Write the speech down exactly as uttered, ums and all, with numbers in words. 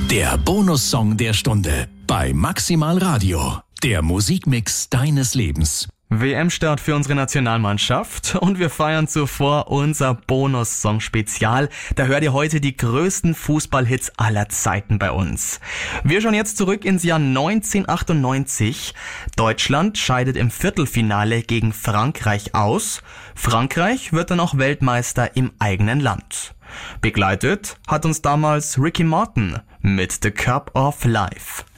Der Bonussong der Stunde bei Maximal Radio. Der Musikmix deines Lebens. W M-Start für unsere Nationalmannschaft und wir feiern zuvor unser Bonussong-Spezial. Da hört ihr heute die größten Fußballhits aller Zeiten bei uns. Wir schauen jetzt zurück ins Jahr neunzehnhundertachtundneunzig. Deutschland scheidet im Viertelfinale gegen Frankreich aus. Frankreich wird dann auch Weltmeister im eigenen Land. Begleitet hat uns damals Ricky Martin mit The Cup of Life.